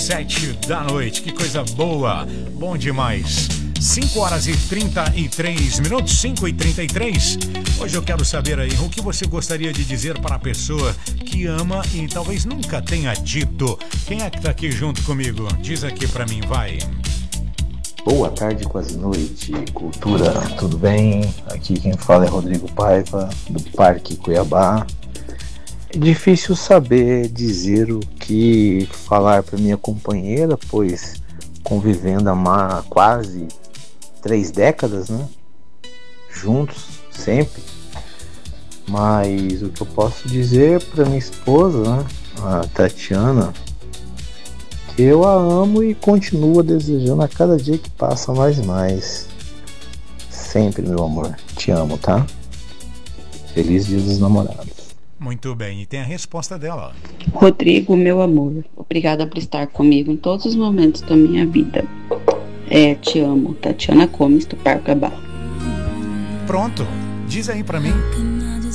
7 da noite, que coisa boa, bom demais. 5h33, 5h33. Hoje eu quero saber aí o que você gostaria de dizer para a pessoa que ama e talvez nunca tenha dito. Quem é que tá aqui junto comigo? Diz aqui pra mim, vai. Boa tarde, quase noite, cultura, tudo bem? Aqui quem fala é Rodrigo Paiva, do Parque Cuiabá. É difícil saber dizer o que falar para minha companheira, pois convivendo há quase 3 décadas, né? Juntos, sempre. Mas o que eu posso dizer para minha esposa, né? A Tatiana, que eu a amo e continuo desejando a cada dia que passa mais e mais. Sempre, meu amor. Te amo, tá? Feliz Dia dos Namorados. Muito bem, e tem a resposta dela. Rodrigo, meu amor, obrigada por estar comigo em todos os momentos da minha vida. Te amo, Tatiana Gomes, do Parque Cuiabá. Pronto, diz aí pra mim.